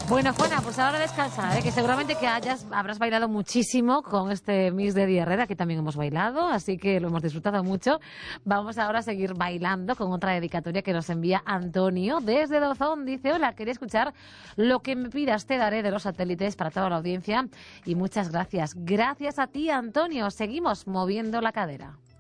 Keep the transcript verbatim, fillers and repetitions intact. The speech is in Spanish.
Bueno, Juana, pues ahora descansar, ¿eh? Que seguramente que hayas, habrás bailado muchísimo con este Mix de Día Herrera, que también hemos bailado, así que lo hemos disfrutado mucho. Vamos ahora a seguir bailando con otra dedicatoria que nos envía Antonio desde Dozón. Dice, hola, quería escuchar Lo que me pidas te daré de Los Satélites para toda la audiencia y muchas gracias. Gracias a ti, Antonio. Seguimos moviendo la cadera.